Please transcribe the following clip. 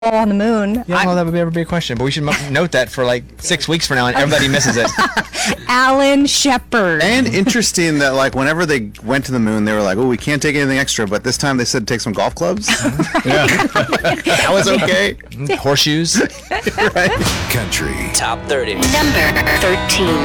on the moon. Yeah, well, that would be a big question, but we should note that for like 6 weeks from now, and everybody misses it. Alan Shepard. And interesting that, like, whenever they went to the moon, they were like, "Oh, we can't take anything extra," but this time they said take some golf clubs. Yeah, That was okay. horseshoes. Right? Country Top 30. Number 13.